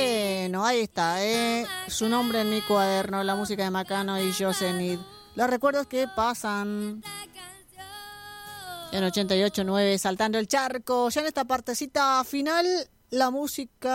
Bueno, ahí está, su nombre en mi cuaderno, la música de Macano y Yosemite. Los recuerdos que pasan en 88.9 Saltando el Charco. Ya en esta partecita final, la música